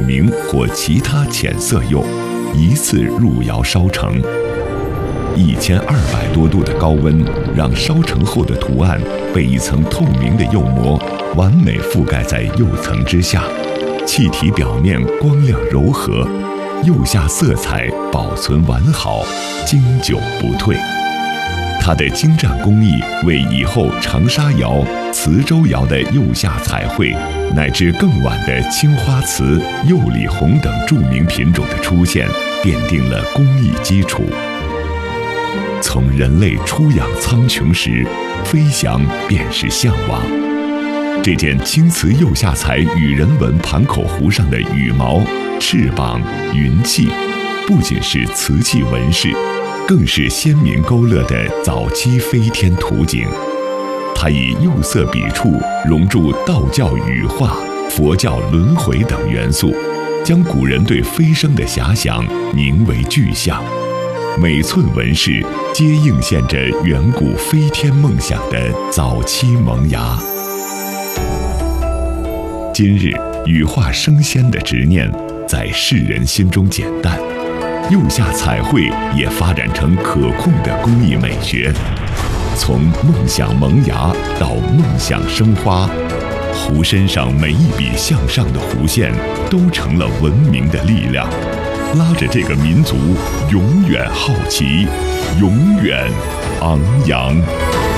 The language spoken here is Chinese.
明或其他浅色釉，依次入窑烧成。1200多度的高温，让烧成后的图案被一层透明的釉膜完美覆盖在釉层之下，气体表面光亮柔和，釉下色彩保存完好，经久不退。它的精湛工艺为以后长沙窑、磁州窑的釉下彩绘，乃至更晚的青花瓷、釉里红等著名品种的出现，奠定了工艺基础。从人类出养苍穹时，飞翔便是向往。这件青瓷釉下彩羽人纹盘口壶上的羽毛、翅膀、云气，不仅是瓷器纹饰，更是先民勾勒的早期飞天图景。它以釉色笔触融入道教羽化、佛教轮回等元素，将古人对飞升的遐想凝为具象。每寸纹饰皆映现着远古飞天梦想的早期萌芽。今日羽化升仙的执念在世人心中减淡，釉下彩绘也发展成可控的工艺美学。从梦想萌芽到梦想生花，壶身上每一笔向上的弧线都成了文明的力量，拉着这个民族永远好奇，永远昂扬。